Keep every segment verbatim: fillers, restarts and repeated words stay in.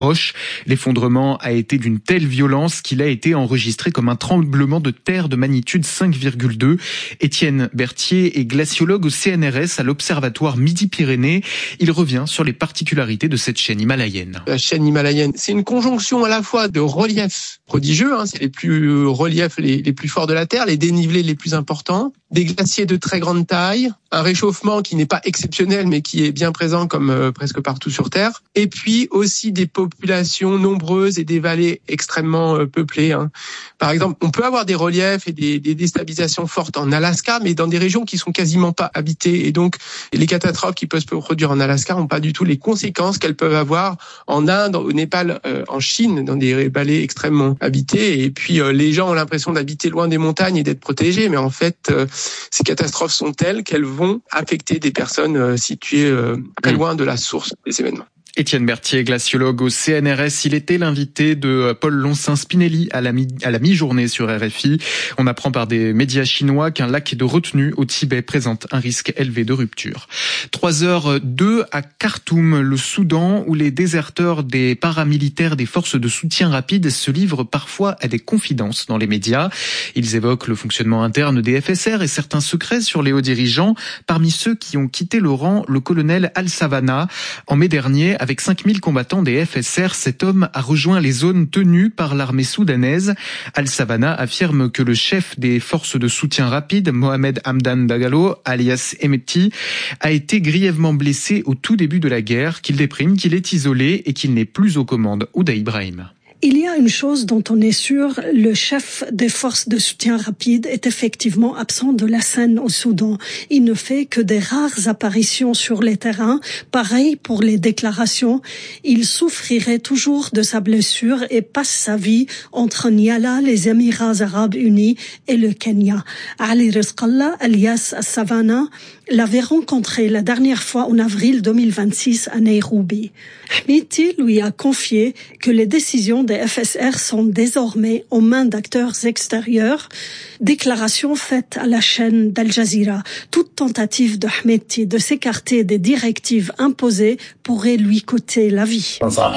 proche. L'effondrement a été d'une telle violence qu'il a été enregistré comme un tremblement de terre de magnitude cinq virgule deux. Étienne Berthier est glaciologue au C N R S à l'Observatoire Midi-Pyrénées. Il revient sur les particularités de cette chaîne himalayenne. La chaîne himalayenne, c'est une conjonction à la fois de reliefs prodigieux, hein, c'est les plus reliefs les, les plus forts de la Terre, les dénivelés les plus importants, des glaciers de très grande taille, un réchauffement qui n'est pas exceptionnel mais qui est bien présent comme euh, presque partout sur Terre, et puis aussi des populations nombreuses et des vallées extrêmement euh, peuplées. Hein. Par exemple, on peut avoir des reliefs et des, des déstabilisations fortes en Alaska, mais dans des régions qui sont quasiment pas habitées, et donc les catastrophes qui peuvent se produire en Alaska n'ont pas du tout les conséquences qu'elles peuvent avoir en Inde, au Népal, euh, en Chine, dans des vallées extrêmement habitées. Et puis euh, les gens ont l'impression d'habiter loin des montagnes et d'être protégés, mais en fait, euh, ces catastrophes sont telles qu'elles vont affecter des personnes euh, situées euh, très loin de la source des événements. Étienne Berthier, glaciologue au C N R S, il était l'invité de Paul Loncin-Spinelli à la, mi- à la mi-journée sur R F I. On apprend par des médias chinois qu'un lac de retenue au Tibet présente un risque élevé de rupture. trois heures deux à Khartoum, le Soudan, où les déserteurs des paramilitaires des forces de soutien rapide se livrent parfois à des confidences dans les médias. Ils évoquent le fonctionnement interne des F S R et certains secrets sur les hauts dirigeants. Parmi ceux qui ont quitté le rang, le colonel Al-Savana. En mai dernier, avec cinq mille combattants des F S R, cet homme a rejoint les zones tenues par l'armée soudanaise. Al-Savana affirme que le chef des forces de soutien rapide, Mohamed Hamdan Dagalo, alias Hemeti, a été grièvement blessé au tout début de la guerre, qu'il déprime, qu'il est isolé et qu'il n'est plus aux commandes. Ouda Ibrahim. Il y a une chose dont on est sûr, le chef des forces de soutien rapide est effectivement absent de la scène au Soudan. Il ne fait que des rares apparitions sur les terrains. Pareil pour les déclarations. Il souffrirait toujours de sa blessure et passe sa vie entre Niala, les Émirats arabes unis et le Kenya. Ali Rizqallah, alias Savana, l'avait rencontré la dernière fois en avril deux mille vingt-six à Nairobi. Hemeti lui a confié que les décisions des F S R sont désormais aux mains d'acteurs extérieurs. Déclaration faite à la chaîne d'Al Jazeera. Toute tentative de Hemeti de s'écarter des directives imposées pourrait lui coûter la vie.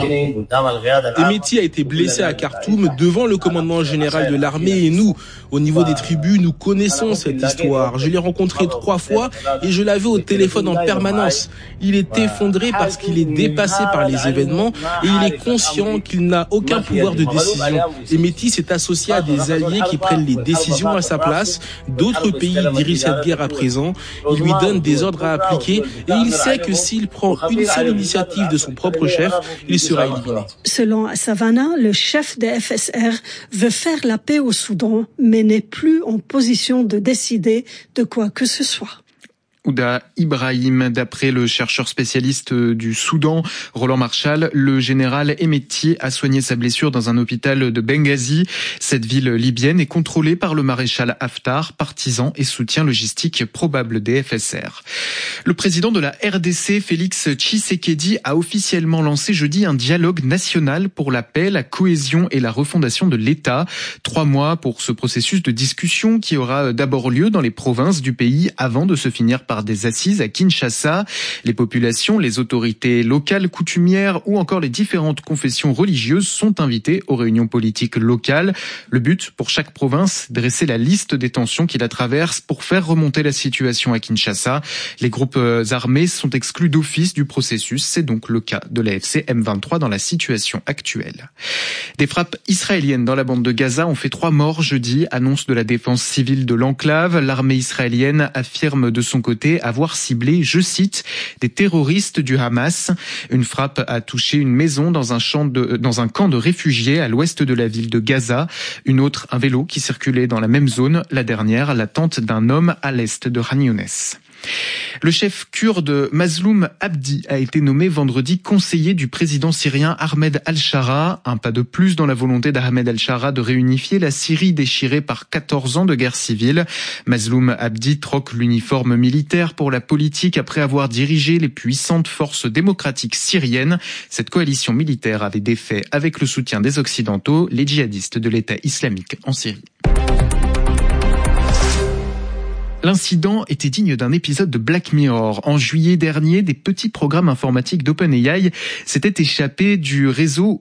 Hemeti a été blessé à Khartoum devant le commandement général de l'armée et nous, au niveau des tribus, nous connaissons cette histoire. Je l'ai rencontré trois fois et je l'avais au téléphone en permanence. Il est effondré parce qu'il est dépassé par les événements et il est conscient qu'il n'a aucun pouvoir de décision. Hemeti s'est associé à des alliés qui prennent les décisions à sa place. D'autres pays dirigent cette guerre à présent. Il lui donne des ordres à appliquer et il sait que s'il prend une seule initiative de son propre chef, il sera éliminé. Selon Savana, le chef des F S R veut faire la paix au Soudan, mais n'est plus en position de décider de quoi que ce soit. Ouda Ibrahim, d'après le chercheur spécialiste du Soudan, Roland Marshall, le général Hemeti a soigné sa blessure dans un hôpital de Benghazi. Cette ville libyenne est contrôlée par le maréchal Haftar, partisan et soutien logistique probable des F S R. Le président de la R D C, Félix Tshisekedi, a officiellement lancé jeudi un dialogue national pour la paix, la cohésion et la refondation de l'État. Trois mois pour ce processus de discussion qui aura d'abord lieu dans les provinces du pays avant de se finir par des assises à Kinshasa. Les populations, les autorités locales, coutumières ou encore les différentes confessions religieuses sont invitées aux réunions politiques locales. Le but pour chaque province, dresser la liste des tensions qui la traversent pour faire remonter la situation à Kinshasa. Les groupes armés sont exclus d'office du processus. C'est donc le cas de l'A F C M vingt-trois dans la situation actuelle. Des frappes israéliennes dans la bande de Gaza ont fait trois morts jeudi, annonce de la défense civile de l'enclave. L'armée israélienne affirme de son côté avoir ciblé, je cite, des terroristes du Hamas. Une frappe a touché une maison dans un champ de, dans un camp de réfugiés à l'ouest de la ville de Gaza. Une autre, un vélo qui circulait dans la même zone. La dernière, la tente d'un homme à l'est de Khan Younes. Le chef kurde Mazloum Abdi a été nommé vendredi conseiller du président syrien Ahmed al-Shara, un pas de plus dans la volonté d'Ahmed al-Shara de réunifier la Syrie déchirée par quatorze ans de guerre civile. Mazloum Abdi troque l'uniforme militaire pour la politique après avoir dirigé les puissantes forces démocratiques syriennes. Cette coalition militaire avait défait avec le soutien des Occidentaux les djihadistes de l'État islamique en Syrie. L'incident était digne d'un épisode de Black Mirror. En juillet dernier, des petits programmes informatiques d'OpenAI s'étaient échappés du réseau